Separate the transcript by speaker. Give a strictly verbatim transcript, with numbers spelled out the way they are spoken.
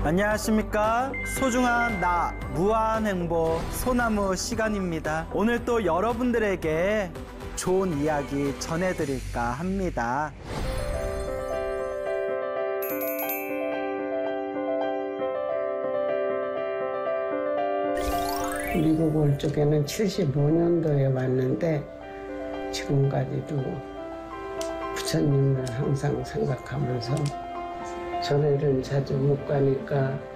Speaker 1: 안녕하십니까. 소중한 나 무한행복 소나무 시간입니다. 오늘 또 여러분들에게 좋은 이야기 전해드릴까 합니다.
Speaker 2: 미국 올 적에는 칠십오 년도에 왔는데 지금까지도 부처님을 항상 생각하면서 절에는 자주 못 가니까